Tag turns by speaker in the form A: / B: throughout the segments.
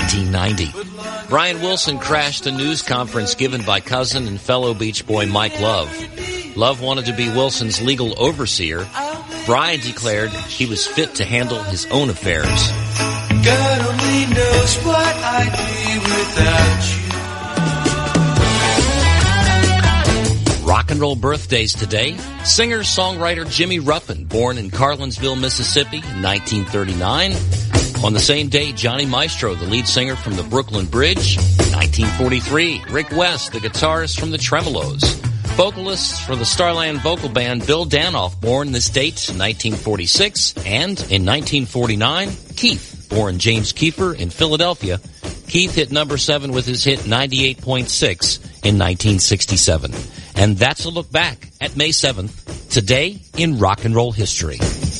A: 1990. Brian Wilson crashed a news conference given by cousin and fellow Beach Boy Mike Love. Love wanted to be Wilson's legal overseer. Brian declared he was fit to handle his own affairs.
B: God only knows what I'd be without you.
A: Rock and roll birthdays today. Singer-songwriter Jimmy Ruffin, born in Carlinsville, Mississippi in 1939. On the same day, Johnny Maestro, the lead singer from the Brooklyn Bridge, 1943. Rick West, the guitarist from the Tremolos. Vocalist for the Starland vocal band Bill Danoff, born this date, 1946. And in 1949, Keith, born James Kiefer in Philadelphia. Keith hit number 7 with his hit 98.6 in 1967. And that's a look back at May 7th, today in rock and roll history.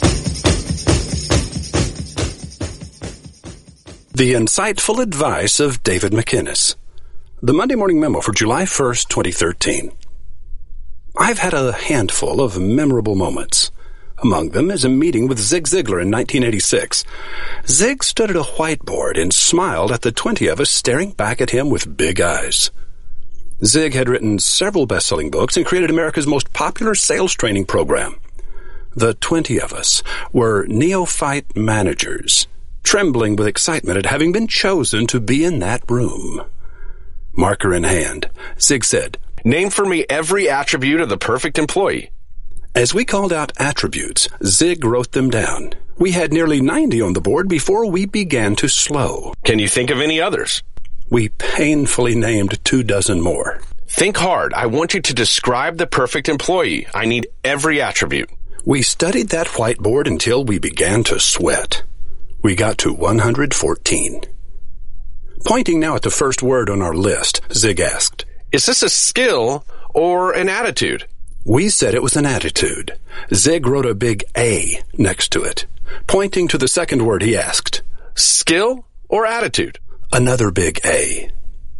C: The insightful advice of David McInnes. The Monday Morning Memo for July 1st, 2013. I've had a handful of memorable moments. Among them is a meeting with Zig Ziglar in 1986. Zig stood at a whiteboard and smiled at the 20 of us staring back at him with big eyes. Zig had written several best-selling books and created America's most popular sales training program. The 20 of us were neophyte managers, trembling with excitement at having been chosen to be in that room. Marker in hand, Zig said,
D: "Name for me every attribute of the perfect employee."
C: As we called out attributes, Zig wrote them down. We had nearly 90 on the board before we began to slow.
D: "Can you think of any others?"
C: We painfully named 24 more.
D: "Think hard. I want you to describe the perfect employee. I need every attribute."
C: We studied that whiteboard until we began to sweat. We got to 114. Pointing now at the first word on our list, Zig asked,
D: "Is this a skill or an attitude?"
C: We said it was an attitude. Zig wrote a big A next to it. Pointing to the second word, he asked,
D: "Skill or attitude?"
C: Another big A.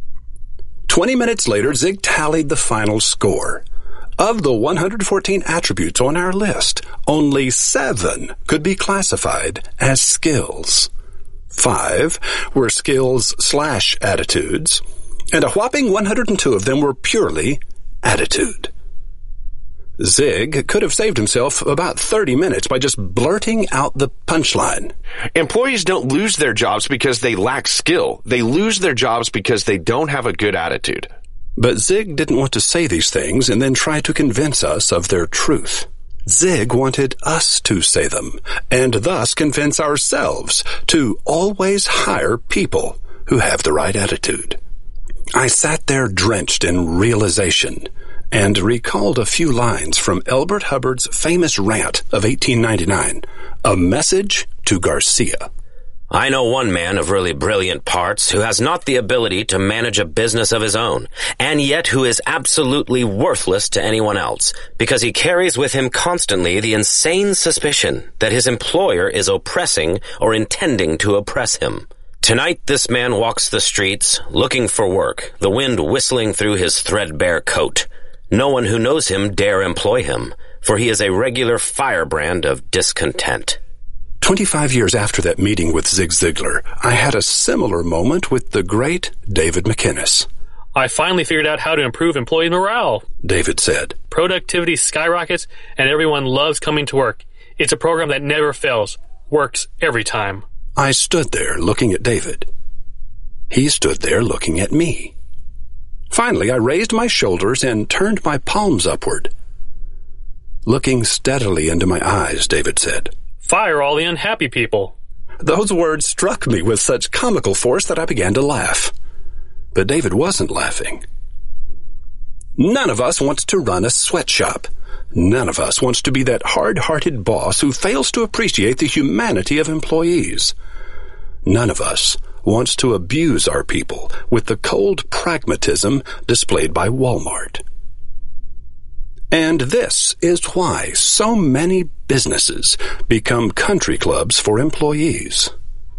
C: 20 minutes later, Zig tallied the final score. Of the 114 attributes on our list, only 7 could be classified as skills. 5 were skills/attitudes, and a whopping 102 of them were purely attitude. Zig could have saved himself about 30 minutes by just blurting out the punchline.
D: Employees don't lose their jobs because they lack skill. They lose their jobs because they don't have a good attitude.
C: But Zig didn't want to say these things and then try to convince us of their truth. Zig wanted us to say them, and thus convince ourselves to always hire people who have the right attitude. I sat there drenched in realization and recalled a few lines from Elbert Hubbard's famous rant of 1899, A Message to Garcia.
E: "I know one man of really brilliant parts who has not the ability to manage a business of his own, and yet who is absolutely worthless to anyone else, because he carries with him constantly the insane suspicion that his employer is oppressing or intending to oppress him. Tonight this man walks the streets, looking for work, the wind whistling through his threadbare coat. No one who knows him dare employ him, for he is a regular firebrand of discontent."
C: 25 years after that meeting with Zig Ziglar, I had a similar moment with the great David McInnes.
F: "I finally figured out how to improve employee morale,"
C: David said.
F: "Productivity skyrockets, and everyone loves coming to work. It's a program that never fails, works every time."
C: I stood there looking at David. He stood there looking at me. Finally, I raised my shoulders and turned my palms upward. Looking steadily into my eyes, David said,
F: "Fire all the unhappy people."
C: Those words struck me with such comical force that I began to laugh. But David wasn't laughing. None of us wants to run a sweatshop. None of us wants to be that hard-hearted boss who fails to appreciate the humanity of employees. None of us wants to abuse our people with the cold pragmatism displayed by Walmart. And this is why so many businesses become country clubs for employees.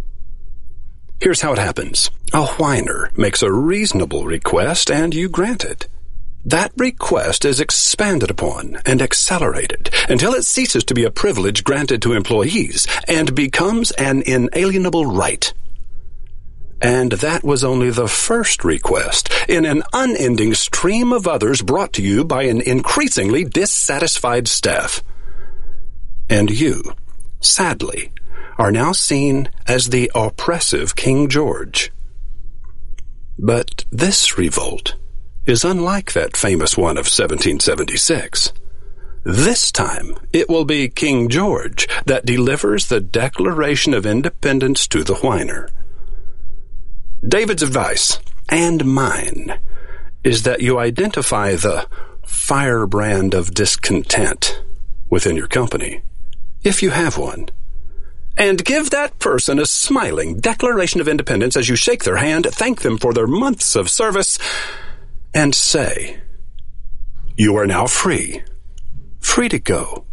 C: Here's how it happens. A whiner makes a reasonable request and you grant it. That request is expanded upon and accelerated until it ceases to be a privilege granted to employees and becomes an inalienable right. And that was only the first request in an unending stream of others brought to you by an increasingly dissatisfied staff. And you, sadly, are now seen as the oppressive King George. But this revolt is unlike that famous one of 1776. This time, it will be King George that delivers the Declaration of Independence to the whiner. David's advice, and mine, is that you identify the firebrand of discontent within your company, if you have one, and give that person a smiling Declaration of Independence as you shake their hand, thank them for their months of service, and say, "You are now free to go."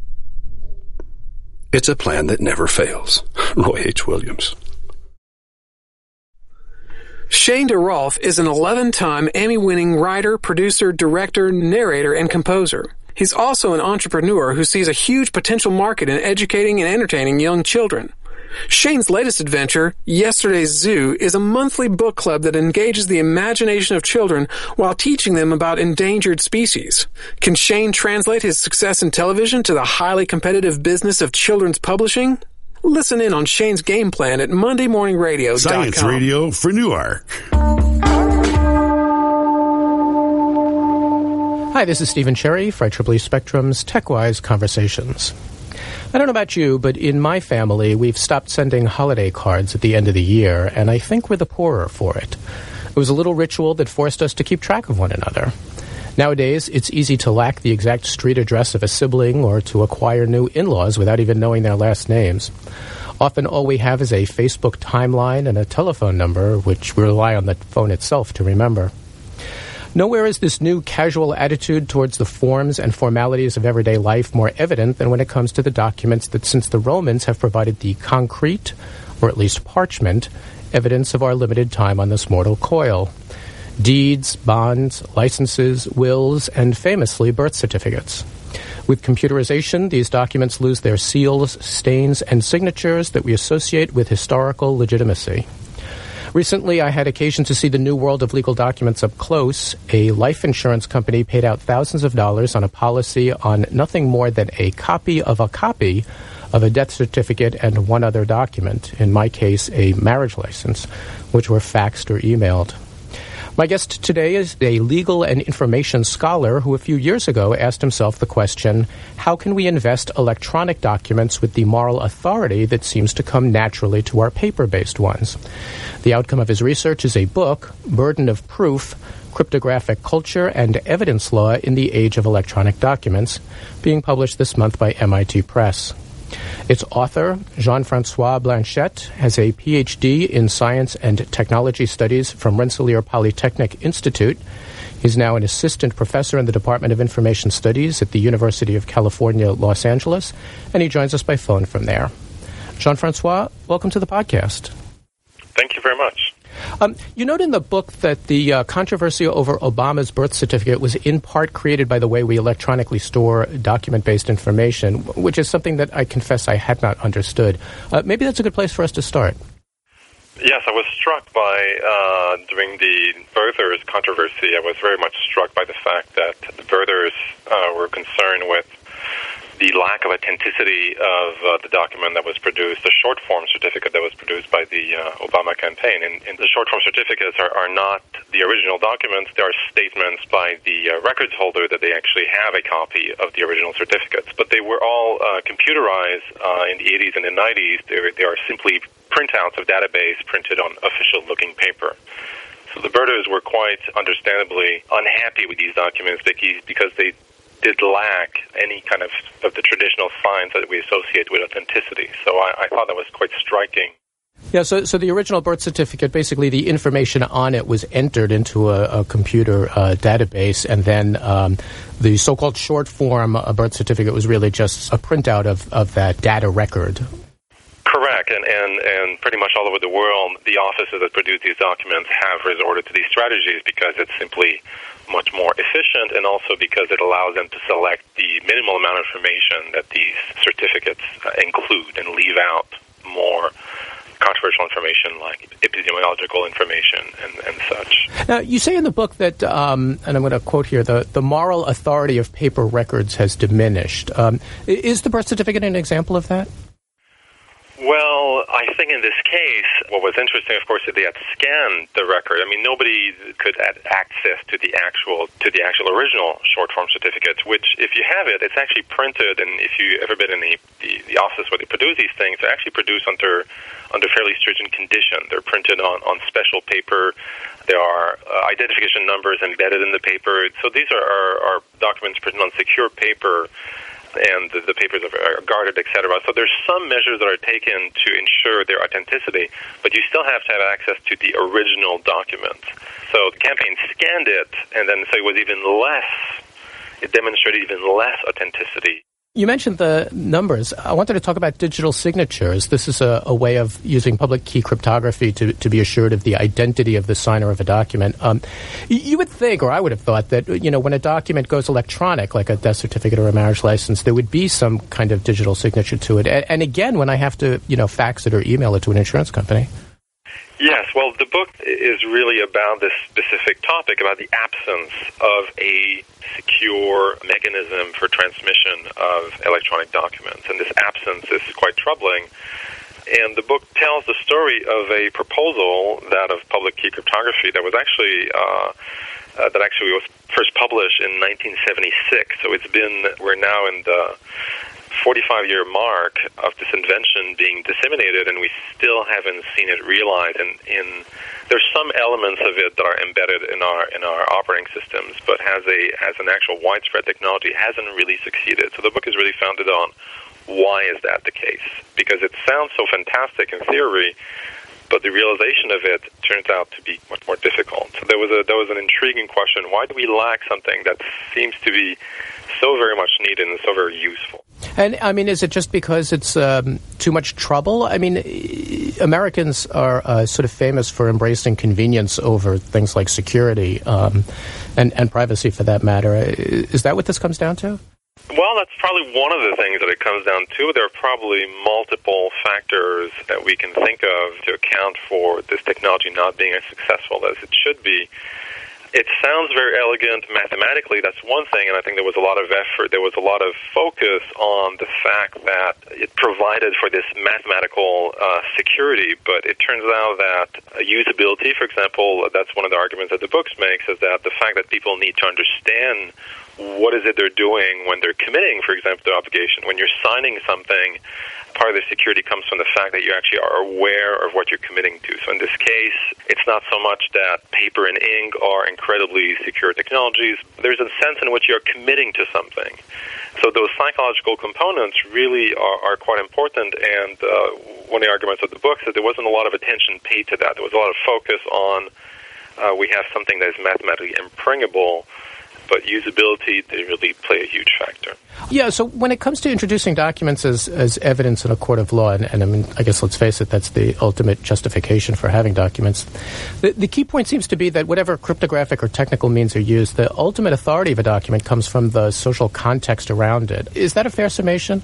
C: It's a plan that never fails. Roy H. Williams.
G: Shane DeRolf is an 11-time Emmy-winning writer, producer, director, narrator, and composer. He's also an entrepreneur who sees a huge potential market in educating and entertaining young children. Shane's latest adventure, Yesterday's Zoo, is a monthly book club that engages the imagination of children while teaching them about endangered species. Can Shane translate his success in television to the highly competitive business of children's publishing? Listen in on Shane's game plan at MondayMorningRadio.com.
H: Science Radio for Newark.
I: Hi, this is Stephen Cherry for IEEE Spectrum's TechWise Conversations. I don't know about you, but in my family, we've stopped sending holiday cards at the end of the year, and I think we're the poorer for it. It was a little ritual that forced us to keep track of one another. Nowadays, it's easy to lack the exact street address of a sibling or to acquire new in-laws without even knowing their last names. Often all we have is a Facebook timeline and a telephone number, which we rely on the phone itself to remember. Nowhere is this new casual attitude towards the forms and formalities of everyday life more evident than when it comes to the documents that since the Romans have provided the concrete, or at least parchment, evidence of our limited time on this mortal coil. Deeds, bonds, licenses, wills, and famously birth certificates. With computerization, these documents lose their seals, stains, and signatures that we associate with historical legitimacy. Recently, I had occasion to see the new world of legal documents up close. A life insurance company paid out thousands of dollars on a policy on nothing more than a copy of a death certificate and one other document, in my case, a marriage license, which were faxed or emailed. My guest today is a legal and information scholar who a few years ago asked himself the question, how can we invest electronic documents with the moral authority that seems to come naturally to our paper-based ones? The outcome of his research is a book, Burden of Proof, Cryptographic Culture and Evidence Law in the Age of Electronic Documents, being published this month by MIT Press. Its author, Jean-François Blanchette, has a Ph.D. in Science and Technology Studies from Rensselaer Polytechnic Institute. He's now an assistant professor in the Department of Information Studies at the University of California, Los Angeles, and he joins us by phone from there. Jean-François, welcome to the podcast.
J: Thank you very much.
I: You note in the book that the controversy over Obama's birth certificate was in part created by the way we electronically store document-based information, which is something that I confess I had not understood. Maybe that's a good place for us to start.
J: Yes, I was struck by, during the birthers controversy, I was very much struck by the fact that the birthers were concerned with the lack of authenticity of the document that was produced, the short-form certificate that was produced by the Obama campaign. And the short-form certificates are not the original documents. They are statements by the records holder that they actually have a copy of the original certificates. But they were all computerized in the 80s and the 90s. They are simply printouts of database printed on official-looking paper. So the birders were quite understandably unhappy with these documents because they did lack any kind of the traditional signs that we associate with authenticity. So I thought that was quite striking.
I: Yeah, so the original birth certificate, basically the information on it was entered into a computer database, and then the so-called short-form birth certificate was really just a printout of that data record.
J: Correct, and pretty much all over the world, the offices that produce these documents have resorted to these strategies because it's simply much more efficient, and also because it allows them to select the minimal amount of information that these certificates include and leave out more controversial information like epidemiological information and such.
I: Now, you say in the book that, and I'm going to quote here, the moral authority of paper records has diminished. Is the birth certificate an example of that?
J: Well, I think in this case, what was interesting, of course, is they had scanned the record. I mean, nobody could have access to the actual original short form certificates, which, if you have it, it's actually printed, and if you ever been in the office where they produce these things, they're actually produced under fairly stringent conditions. They're printed on special paper. There are identification numbers embedded in the paper. So these are documents printed on secure paper, and the papers are guarded, etc. So there's some measures that are taken to ensure their authenticity, but you still have to have access to the original document. So the campaign scanned it, and then so it demonstrated even less authenticity.
I: You mentioned the numbers. I wanted to talk about digital signatures. This is a way of using public key cryptography to be assured of the identity of the signer of a document. You would think, or I would have thought, that when a document goes electronic, like a death certificate or a marriage license, there would be some kind of digital signature to it. And again, when I have to, fax it or email it to an insurance company.
J: Yes, well, the book is really about this specific topic, about the absence of a secure mechanism for transmission of electronic documents. And this absence is quite troubling. And the book tells the story of a proposal, that of public key cryptography, that was actually was first published in 1976. So we're now in the 45-year mark of this invention being disseminated, and we still haven't seen it realized. And there's some elements of it that are embedded in our operating systems, but as an actual widespread technology, hasn't really succeeded. So the book is really founded on why is that the case? Because it sounds so fantastic in theory, but the realization of it turns out to be much more difficult. So there was an intriguing question: why do we lack something that seems to be so very much needed and so very useful?
I: And, I mean, is it just because it's too much trouble? I mean, Americans are sort of famous for embracing convenience over things like security and privacy, for that matter. Is that what this comes down to?
J: Well, that's probably one of the things that it comes down to. There are probably multiple factors that we can think of to account for this technology not being as successful as it should be. It sounds very elegant mathematically, that's one thing, and I think there was a lot of effort, there was a lot of focus on the fact that it provided for this mathematical security, but it turns out that usability, for example, that's one of the arguments that the book makes, is that the fact that people need to understand what is it they're doing when they're committing, for example, their obligation. When you're signing something, part of the security comes from the fact that you actually are aware of what you're committing to. So in this case, it's not so much that paper and ink are incredibly secure technologies. There's a sense in which you're committing to something. So those psychological components really are quite important, and one of the arguments of the book is that there wasn't a lot of attention paid to that. There was a lot of focus on we have something that is mathematically impregnable, but usability, they really play a huge factor.
I: Yeah, so when it comes to introducing documents as evidence in a court of law, and I mean, I guess let's face it, that's the ultimate justification for having documents, the key point seems to be that whatever cryptographic or technical means are used, the ultimate authority of a document comes from the social context around it. Is that a fair summation?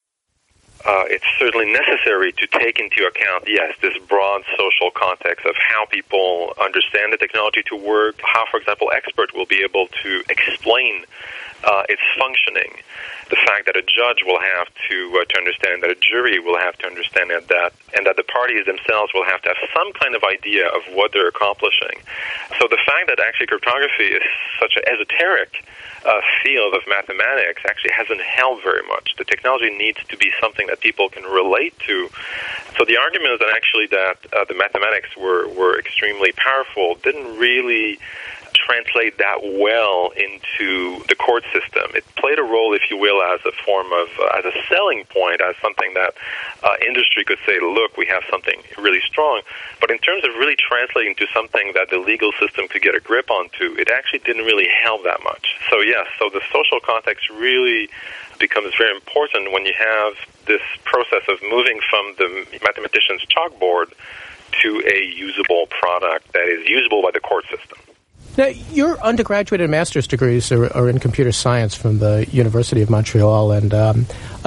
J: It's certainly necessary to take into account, yes, this broad social context of how people understand the technology to work, how, for example, experts will be able to explain its functioning, the fact that a judge will have to understand, that a jury will have to understand that, and that the parties themselves will have to have some kind of idea of what they're accomplishing. So the fact that actually cryptography is such an esoteric field of mathematics actually hasn't held very much. The technology needs to be something that people can relate to. So the argument is that actually that the mathematics were extremely powerful didn't really translate that well into the court system. It played a role, if you will, as a form of, as a selling point, as something that industry could say, look, we have something really strong. But in terms of really translating to something that the legal system could get a grip onto, it actually didn't really help that much. So yes, so the social context really becomes very important when you have this process of moving from the mathematician's chalkboard to a usable product that is usable by the court system.
I: Now, your undergraduate and master's degrees are in computer science from the University of Montreal, and in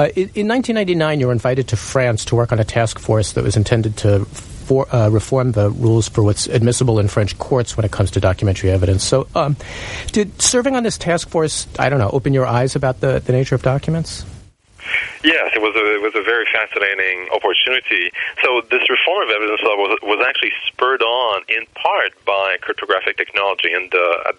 I: 1999 you were invited to France to work on a task force that was intended to reform the rules for what's admissible in French courts when it comes to documentary evidence. So did serving on this task force, open your eyes about the nature of documents?
J: Yes, it was a very fascinating opportunity. So this reform of evidence law was actually spurred on in part by cryptographic technology. And at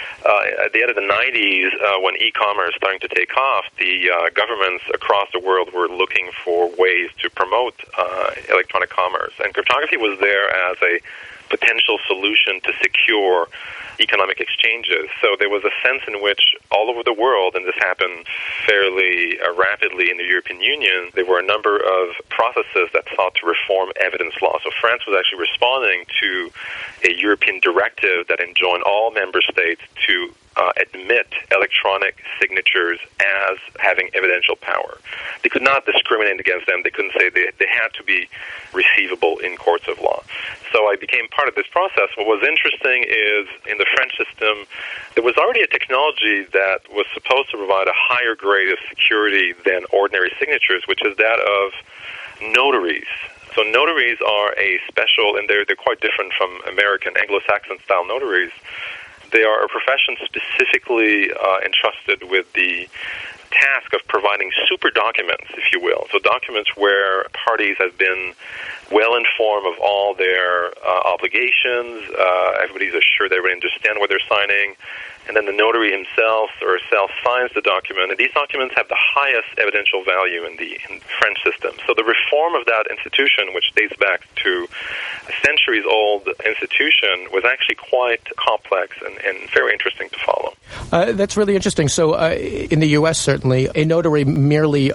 J: the end of the 90s, when e-commerce starting to take off, the governments across the world were looking for ways to promote electronic commerce. And cryptography was there as a potential solution to secure economic exchanges. So there was a sense in which all over the world, and this happened fairly rapidly in the European Union, there were a number of processes that sought to reform evidence law. So France was actually responding to a European directive that enjoined all member states to admit electronic signatures as having evidential power. They could not discriminate against them. They couldn't say they had to be receivable in courts of law. So I became part of this process. What was interesting is in the French system, there was already a technology that was supposed to provide a higher grade of security than ordinary signatures, which is that of notaries. So notaries are a special, and they're quite different from American Anglo-Saxon style notaries. They are a profession specifically entrusted with the task of providing super documents, if you will. So documents where parties have been well informed of all their obligations, everybody's assured they really understand what they're signing, and then the notary himself or herself signs the document. And these documents have the highest evidential value in the French system. So the reform of that institution, which dates back to a centuries-old institution, was actually quite complex and very interesting to follow.
I: That's really interesting. So in the U.S., certainly, a notary merely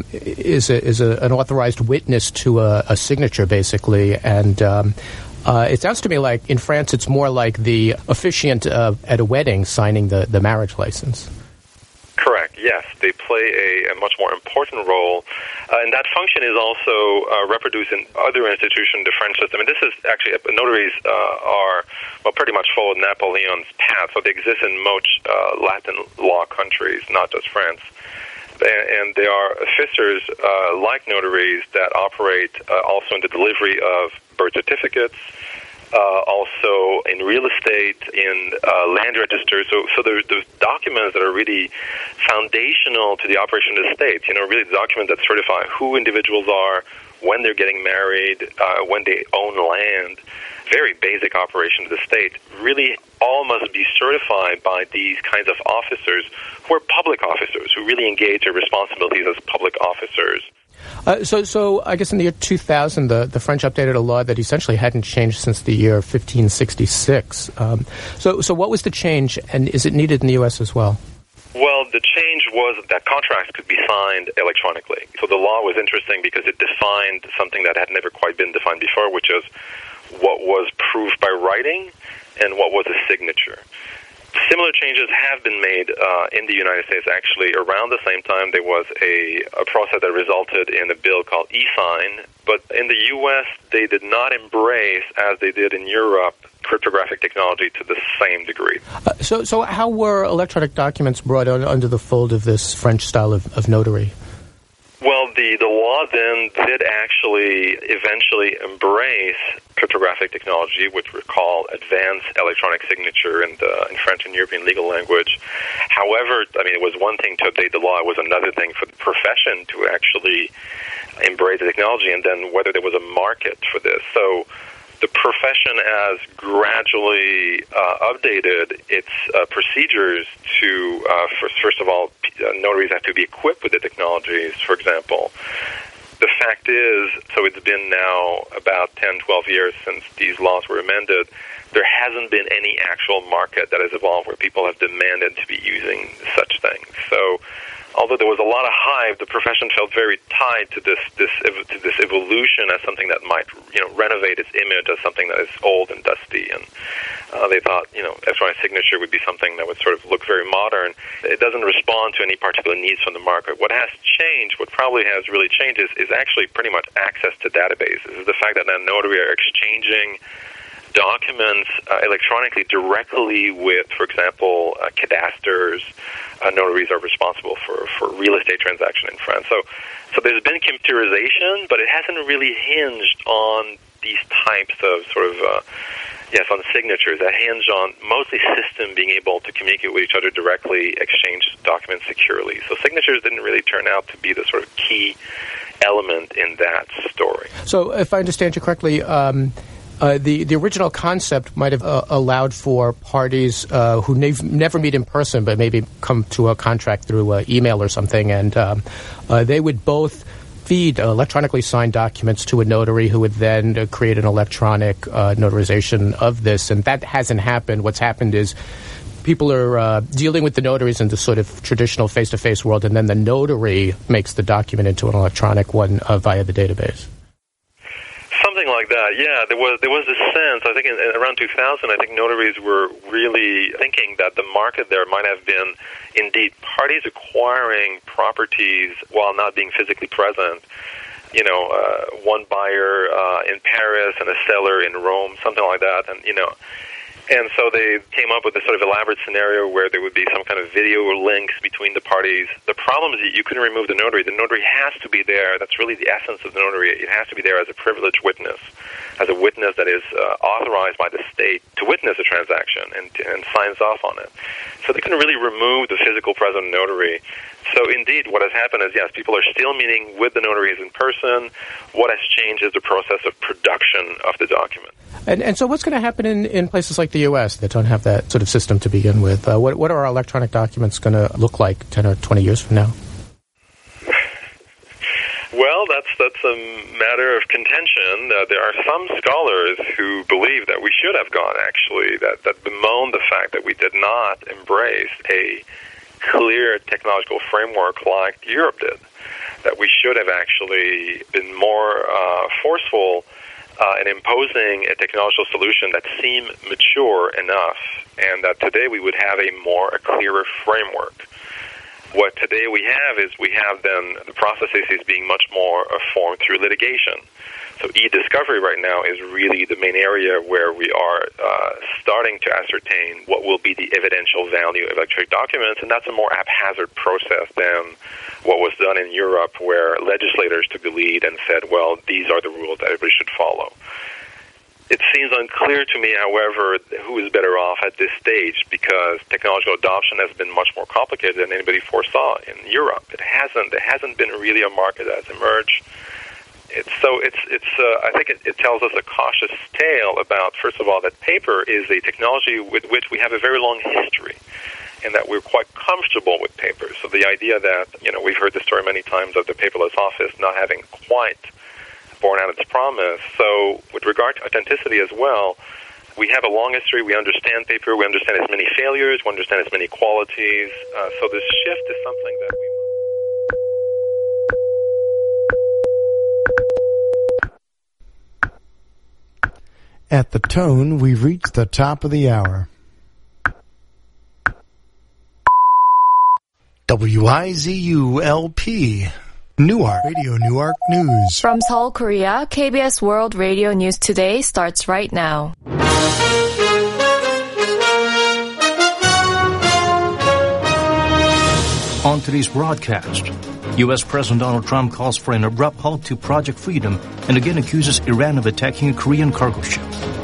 I: is an authorized witness to a signature, basically, and it sounds to me like in France it's more like the officiant at a wedding signing the marriage license.
J: Correct, yes. They play a much more important role. And that function is also reproduced in other institutions, the French system. And this is actually, notaries pretty much followed Napoleon's path. So they exist in most Latin law countries, not just France. And they are officers like notaries that operate also in the delivery of birth certificates, also in real estate, in land registers. So there's documents that are really foundational to the operation of the state. Really documents that certify who individuals are, when they're getting married, when they own land. Very basic operation of the state. Really all must be certified by these kinds of officers who are public officers, who really engage their responsibilities as public officers.
I: So I guess in the year 2000, the French updated a law that essentially hadn't changed since the year 1566. So what was the change, and is it needed in the U.S. as well?
J: Well, the change was that contracts could be signed electronically. So the law was interesting because it defined something that had never quite been defined before, which is what was proof by writing and what was a signature. Similar changes have been made in the United States. Actually, around the same time, there was a process that resulted in a bill called e-sign. But in the U.S., they did not embrace, as they did in Europe, cryptographic technology to the same degree.
I: So how were electronic documents brought under the fold of this French style of notary?
J: Well, the law then did actually eventually embrace cryptographic technology, which we call advanced electronic signature in French and European legal language. However, it was one thing to update the law, it was another thing for the profession to actually embrace the technology, and then whether there was a market for this. So the profession has gradually updated its procedures to, first of all, notaries have to be equipped with the technologies, for example. The fact is, so it's been now about 10, 12 years since these laws were amended, there hasn't been any actual market that has evolved where people have demanded to be using such things. So although there was a lot of hype, the profession felt very tied to this evolution as something that might, renovate its image as something that is old and dusty. And they thought, electronic signature would be something that would sort of look very modern. It doesn't respond to any particular needs from the market. What has changed, what probably has really changed, is actually pretty much access to databases. Is the fact that now notary are exchanging documents electronically directly with, for example, cadasters. Notaries are responsible for real estate transaction in France. So there's been computerization, but it hasn't really hinged on these types of on signatures. That hinge on mostly system being able to communicate with each other directly, exchange documents securely. So signatures didn't really turn out to be the sort of key element in that story.
I: So if I understand you correctly, the original concept might have allowed for parties who never meet in person but maybe come to a contract through email or something, and they would both feed electronically signed documents to a notary who would then create an electronic notarization of this, and that hasn't happened. What's happened is people are dealing with the notaries in the sort of traditional face-to-face world, and then the notary makes the document into an electronic one via the database.
J: Something like that, yeah. There was this sense, I think in around 2000, I think notaries were really thinking that the market there might have been indeed parties acquiring properties while not being physically present. You know, one buyer in Paris and a seller in Rome, something like that, and so they came up with this sort of elaborate scenario where there would be some kind of video links between the parties. The problem is that you couldn't remove the notary. The notary has to be there. That's really the essence of the notary. It has to be there as a privileged witness, as a witness that is authorized by the state to witness a transaction and signs off on it. So they couldn't really remove the physical present notary. So indeed, what has happened is, yes, people are still meeting with the notaries in person. What has changed is the process of production of the document.
I: And so what's going to happen in places like the U.S. that don't have that sort of system to begin with? What are our electronic documents going to look like 10 or 20 years from now?
J: Well, that's a matter of contention. There are some scholars who believe that we should have gone, actually, that bemoan the fact that we did not embrace a clear technological framework like Europe did, that we should have actually been more forceful in imposing a technological solution that seemed mature enough, and that today we would have a clearer framework. What today we have is then the processes is being much more formed through litigation. So e-discovery right now is really the main area where we are starting to ascertain what will be the evidential value of electronic documents, and that's a more haphazard process than what was done in Europe, where legislators took the lead and said, well, these are the rules that everybody should follow. It seems unclear to me, however, who is better off at this stage, because technological adoption has been much more complicated than anybody foresaw in Europe. There hasn't been really a market that's emerged. I think it tells us a cautious tale about, first of all, that paper is a technology with which we have a very long history, and that we're quite comfortable with paper. So the idea that, we've heard the story many times of the paperless office not having quite borne out its promise. So with regard to authenticity as well, we have a long history. We understand paper. We understand its many failures. We understand its many qualities. So this shift is something that we
K: At the tone, we've reached the top of the hour. WIZU-LP, Newark, Radio Newark News.
L: From Seoul, Korea, KBS World Radio News Today starts right now.
M: On today's broadcast, U.S. President Donald Trump calls for an abrupt halt to Project Freedom and again accuses Iran of attacking a Korean cargo ship.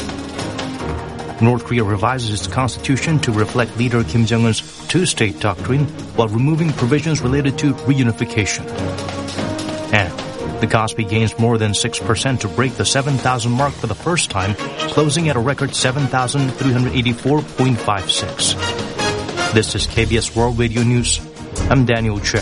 M: North Korea revises its constitution to reflect leader Kim Jong-un's two-state doctrine while removing provisions related to reunification. And the Kospi gains more than 6% to break the 7,000 mark for the first time, closing at a record 7,384.56. This is KBS World Radio News. I'm Daniel Che.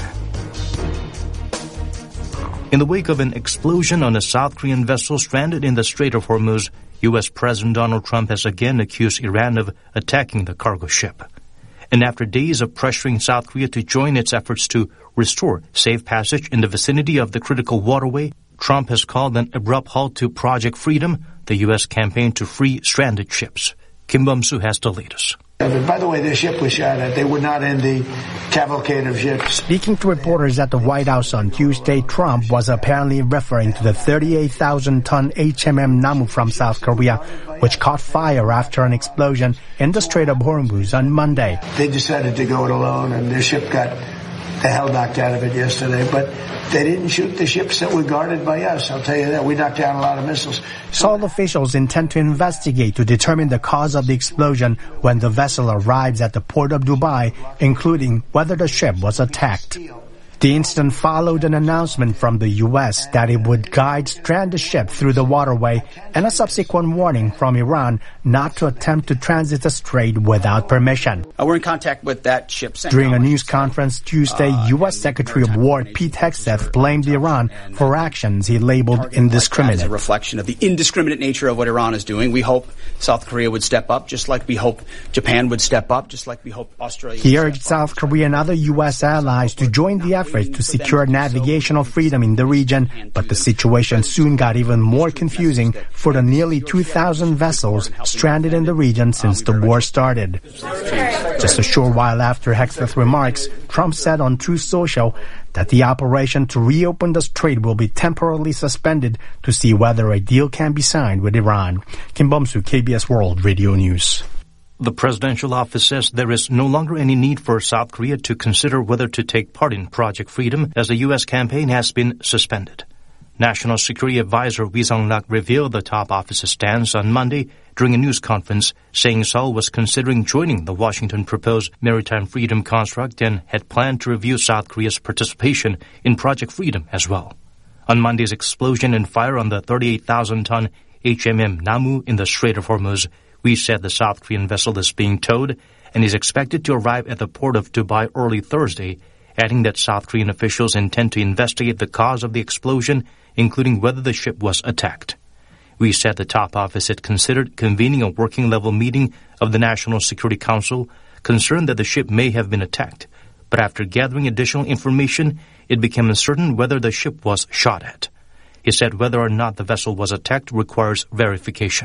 M: In the wake of an explosion on a South Korean vessel stranded in the Strait of Hormuz, U.S. President Donald Trump has again accused Iran of attacking the cargo ship. And after days of pressuring South Korea to join its efforts to restore safe passage in the vicinity of the critical waterway, Trump has called an abrupt halt to Project Freedom, the U.S. campaign to free stranded ships. Kim Bum-soo has the latest.
N: By the way, the ship was shot at. They were not in the cavalcade of ships.
O: Speaking to reporters at the White House on Tuesday, Trump was apparently referring to the 38,000-ton HMM Namu from South Korea, which caught fire after an explosion in the Strait of Hormuz on Monday.
N: They decided to go it alone, and their ship got the hell knocked out of it yesterday. But they didn't shoot the ships that were guarded by us. I'll tell you that. We knocked down a lot of missiles.
O: Seoul officials intend to investigate to determine the cause of the explosion when the vessel arrives at the port of Dubai, including whether the ship was attacked. The incident followed an announcement from the U.S. that it would guide stranded ship through the waterway and a subsequent warning from Iran not to attempt to transit the strait without permission.
P: We're in contact with that ship.
O: During a news conference Tuesday, U.S. Secretary of War Pete Hegseth blamed Iran for actions he labeled indiscriminate.
P: As a reflection of the indiscriminate nature of what Iran is doing. We hope South Korea would step up, just like we hope Japan would step up, just like we hope Australia would step up.
O: He urged South Korea and other U.S. allies to join the effort to secure navigational freedom in the region, but the situation soon got even more confusing for the nearly 2,000 vessels stranded in the region since the war started. Just a short while after Hegseth's remarks, Trump said on Truth Social that the operation to reopen the strait will be temporarily suspended to see whether a deal can be signed with Iran. Kim Bum-soo, KBS World Radio News.
M: The presidential office says there is no longer any need for South Korea to consider whether to take part in Project Freedom, as the U.S. campaign has been suspended. National Security Advisor Wi Sung-lak revealed the top office's stance on Monday during a news conference, saying Seoul was considering joining the Washington proposed maritime freedom construct and had planned to review South Korea's participation in Project Freedom as well. On Monday's explosion and fire on the 38,000-ton HMM Namu in the Strait of Hormuz, we said the South Korean vessel is being towed and is expected to arrive at the port of Dubai early Thursday, adding that South Korean officials intend to investigate the cause of the explosion, including whether the ship was attacked. We said the top office had considered convening a working-level meeting of the National Security Council, concerned that the ship may have been attacked. But after gathering additional information, it became uncertain whether the ship was shot at. He said whether or not the vessel was attacked requires verification.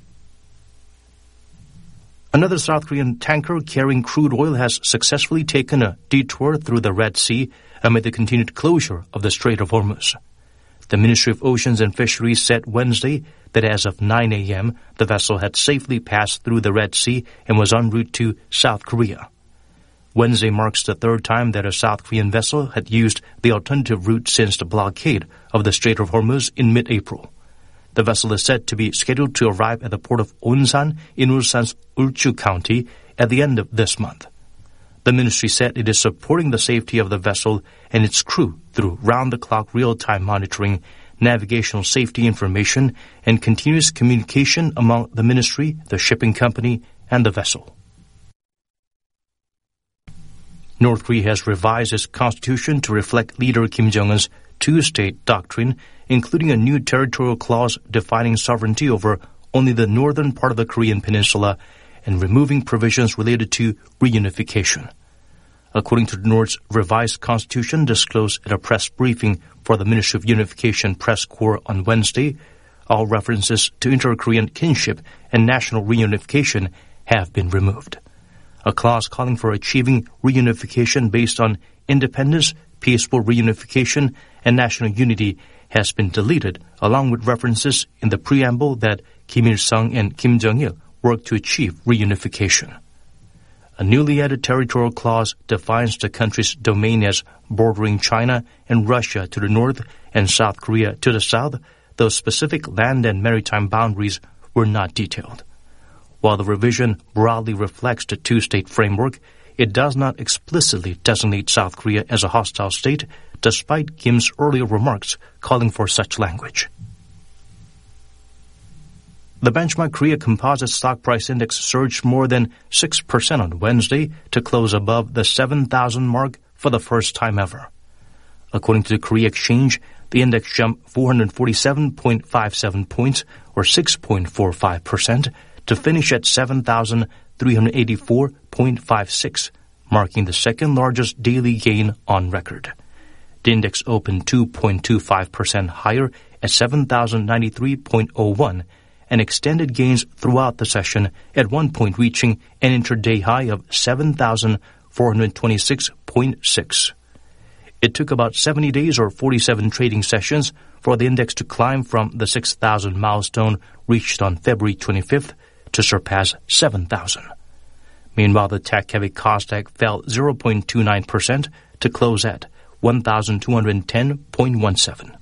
M: Another South Korean tanker carrying crude oil has successfully taken a detour through the Red Sea amid the continued closure of the Strait of Hormuz. The Ministry of Oceans and Fisheries said Wednesday that as of 9 a.m., the vessel had safely passed through the Red Sea and was en route to South Korea. Wednesday marks the third time that a South Korean vessel had used the alternative route since the blockade of the Strait of Hormuz in mid-April. The vessel is said to be scheduled to arrive at the port of Onsan in Ulsan's Ulchu County at the end of this month. The ministry said it is supporting the safety of the vessel and its crew through round-the-clock real-time monitoring, navigational safety information, and continuous communication among the ministry, the shipping company, and the vessel. North Korea has revised its constitution to reflect leader Kim Jong-un's two-state doctrine, including a new territorial clause defining sovereignty over only the northern part of the Korean peninsula and removing provisions related to reunification. According to the North's revised constitution disclosed at a press briefing for the Ministry of Unification Press Corps on Wednesday, all references to inter-Korean kinship and national reunification have been removed. A clause calling for achieving reunification based on independence, peaceful reunification, and national unity has been deleted, along with references in the preamble that Kim Il-sung and Kim Jong-il worked to achieve reunification. A newly added territorial clause defines the country's domain as bordering China and Russia to the north and South Korea to the south, though specific land and maritime boundaries were not detailed. While the revision broadly reflects the two-state framework, it does not explicitly designate South Korea as a hostile state, despite Kim's earlier remarks calling for such language. The benchmark Korea Composite Stock Price Index surged more than 6% on Wednesday to close above the 7,000 mark for the first time ever. According to the Korea Exchange, the index jumped 447.57 points, or 6.45%, to finish at 7,384.56, marking the second largest daily gain on record. The index opened 2.25% higher at 7,093.01, and extended gains throughout the session, at one point reaching an intraday high of 7,426.6. It took about 70 days or 47 trading sessions for the index to climb from the 6,000 milestone reached on February 25th to surpass 7,000. Meanwhile, the tech-heavy Kosdaq fell 0.29% to close at 1,210.17.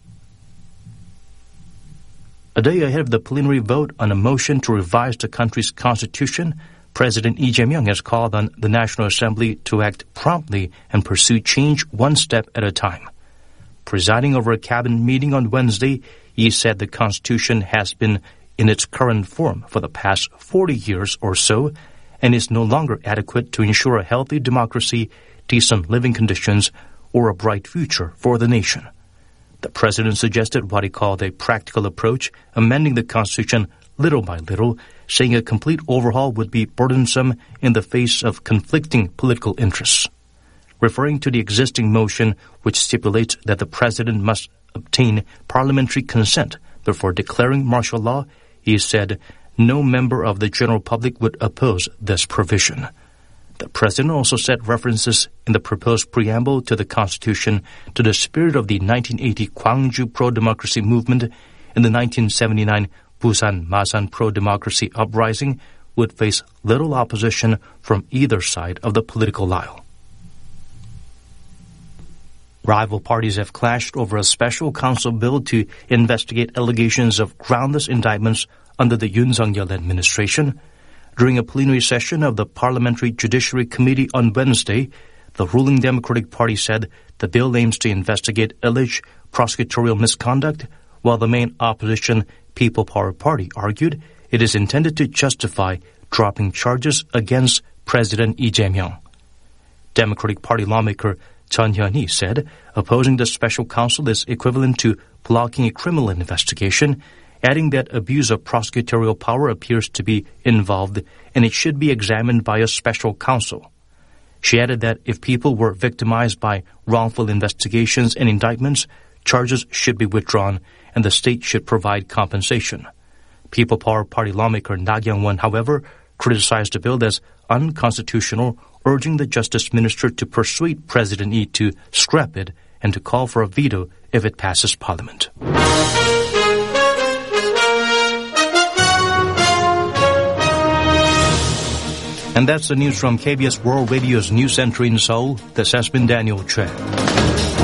M: A day ahead of the plenary vote on a motion to revise the country's constitution, President Lee Jae-myung has called on the National Assembly to act promptly and pursue change one step at a time. Presiding over a cabinet meeting on Wednesday, he said the Constitution has been in its current form for the past 40 years or so and is no longer adequate to ensure a healthy democracy, decent living conditions, or a bright future for the nation. The president suggested what he called a practical approach, amending the Constitution little by little, saying a complete overhaul would be burdensome in the face of conflicting political interests. Referring to the existing motion, which stipulates that the president must obtain parliamentary consent before declaring martial law, he said no member of the general public would oppose this provision. The president also said references in the proposed preamble to the Constitution to the spirit of the 1980 Gwangju pro-democracy movement and the 1979 Busan Masan pro-democracy uprising would face little opposition from either side of the political aisle. Rival parties have clashed over a special counsel bill to investigate allegations of groundless indictments under the Yoon Suk-yeol administration. During a plenary session of the Parliamentary Judiciary Committee on Wednesday, the ruling Democratic Party said the bill aims to investigate alleged prosecutorial misconduct, while the main opposition People Power Party argued it is intended to justify dropping charges against President Lee Jae-myung. Democratic Party lawmaker Chun Hyun-hee said opposing the special counsel is equivalent to blocking a criminal investigation, adding that abuse of prosecutorial power appears to be involved and it should be examined by a special counsel. She added that if people were victimized by wrongful investigations and indictments, charges should be withdrawn and the state should provide compensation. People Power Party lawmaker Na Kyung-won, however, criticized the bill as unconstitutional, urging the Justice Minister to persuade President Lee to scrap it and to call for a veto if it passes Parliament. And that's the news from KBS World Radio's News Center in Seoul. This has been Daniel Choi.